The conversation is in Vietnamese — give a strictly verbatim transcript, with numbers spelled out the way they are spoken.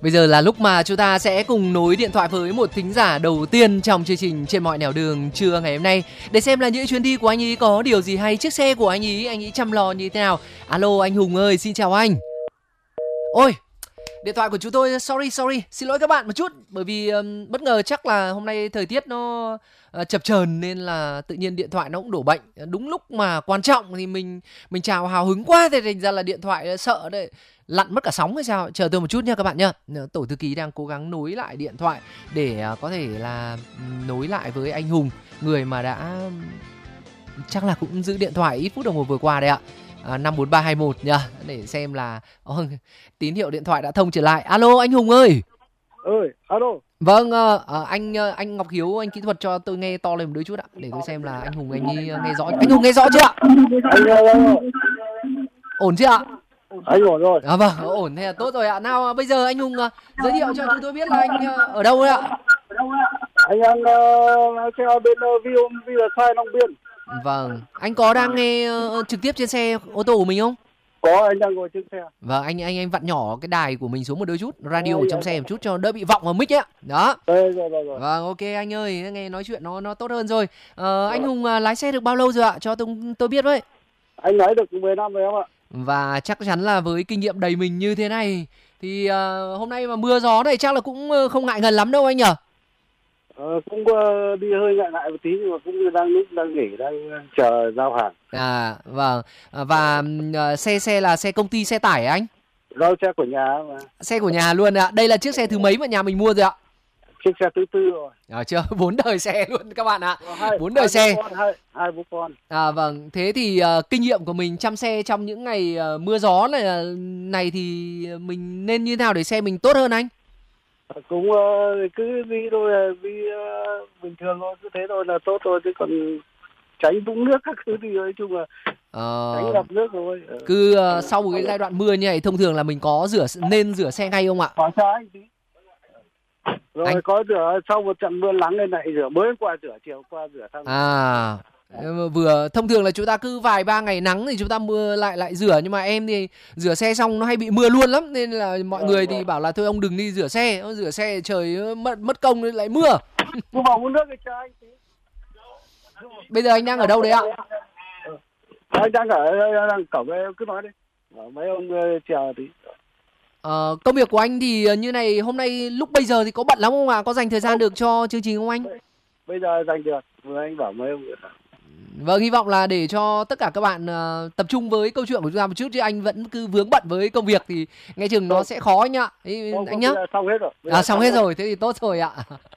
Bây giờ là lúc mà chúng ta sẽ cùng nối điện thoại với một thính giả đầu tiên trong chương trình Trên Mọi Nẻo Đường trưa ngày hôm nay, để xem là những chuyến đi của anh ấy có điều gì hay, chiếc xe của anh ấy, anh ấy chăm lo như thế nào. Alo anh Hùng ơi, xin chào anh. Ôi, điện thoại của chúng tôi, sorry sorry, xin lỗi các bạn một chút. Bởi vì um, bất ngờ chắc là hôm nay thời tiết nó uh, chập chờn nên là tự nhiên điện thoại nó cũng đổ bệnh. Đúng lúc mà quan trọng thì mình mình chào hào hứng quá, thì thành ra là điện thoại sợ đấy, lặn mất cả sóng hay sao. Chờ tôi một chút nha các bạn nhá. Tổ thư ký đang cố gắng nối lại điện thoại để uh, có thể là um, nối lại với anh Hùng, người mà đã um, chắc là cũng giữ điện thoại ít phút đồng hồ vừa qua đấy ạ. À, năm bốn ba hai một nha, để xem là oh, tín hiệu điện thoại đã thông trở lại. Alo anh Hùng ơi. Ơi, alo. Vâng, uh, anh uh, anh Ngọc Hiếu, anh kỹ thuật cho tôi nghe to lên một đôi chút ạ, để tôi xem là anh Hùng anh ấy nghe rõ. Anh Hùng nghe rõ chưa ạ? Anh ơi, ổn chưa ạ? anh ổn rồi. À, vâng, ổn thế là tốt rồi ạ. Nào bây giờ anh Hùng uh, giới thiệu cho chúng tôi biết là anh uh, ở đâu đấy ạ? Anh đang uh, xe bên uh, Viasai Long Biên. Vâng, anh có đang nghe uh, trực tiếp trên xe ô tô của mình không? Có, anh đang ngồi trên xe. Vâng, anh anh anh vặn nhỏ cái đài của mình xuống một đôi chút, radio ở trong xe một chút cho đỡ bị vọng vào mic ấy. Đó. Đây, rồi, rồi, rồi. Vâng, ok anh ơi, nghe nói chuyện nó nó tốt hơn rồi. Ờ, anh Hùng uh, lái xe được bao lâu rồi ạ? Cho tôi tôi biết với. Anh lái được mười năm rồi em ạ. Và chắc chắn là với kinh nghiệm đầy mình như thế này thì uh, hôm nay mà mưa gió này chắc là cũng không ngại ngần lắm đâu anh nhỉ? Ờ, cũng uh, đi hơi ngại ngại một tí, nhưng mà cũng đang lúc đang nghỉ, đang chờ giao hàng. À vâng. Và uh, xe xe là xe công ty xe tải anh? Giao xe của nhà mà. Xe của nhà luôn ạ. Đây là chiếc xe thứ mấy mà nhà mình mua rồi ạ? Chiếc xe thứ tư rồi. À, chưa, bốn đời xe luôn các bạn ạ. Hai, bốn đời hai xe. Con, hai, hai bố con. À vâng, thế thì uh, kinh nghiệm của mình chăm xe trong những ngày uh, mưa gió này này thì mình nên như thế nào để xe mình tốt hơn anh? Cũng uh, cứ đi thôi, đi uh, bình thường thôi, cứ thế thôi là tốt thôi, chứ còn tránh vũng nước các thứ thì nói chung là ờ, tránh ngập nước thôi. Cứ uh, sau một cái giai đoạn mưa như này thông thường là mình có rửa nên rửa xe ngay không ạ? Có sao anh tí. Rồi anh... có rửa sau một trận mưa nắng lên lại rửa, mới qua rửa, chiều qua rửa thăm. À vừa thông thường là chúng ta cứ vài ba ngày nắng thì chúng ta mưa lại lại rửa, nhưng mà em thì rửa xe xong nó hay bị mưa luôn lắm, nên là mọi ừ, người ừ. thì bảo là thôi ông đừng đi rửa xe, rửa xe trời mất mất công nên lại mưa. Mua vào uống nước đi cho anh. Bây giờ anh đang ở đâu đấy ạ? Ừ. Anh đang ở đang cổng đây, cứ nói đi. Mấy ông chờ tí. Ờ, công việc của anh thì như này, hôm nay lúc bây giờ thì có bận lắm không ạ? Có dành thời gian được cho chương trình không anh? Bây giờ dành được, vừa anh bảo mấy ông. Vâng, hy vọng là để cho tất cả các bạn uh, tập trung với câu chuyện của chúng ta một chút, chứ anh vẫn cứ vướng bận với công việc thì nghe chừng nó sẽ khó anh ạ. Ý, không, anh nhá. Xong hết rồi. À xong hết rồi, thế thì tốt rồi ạ.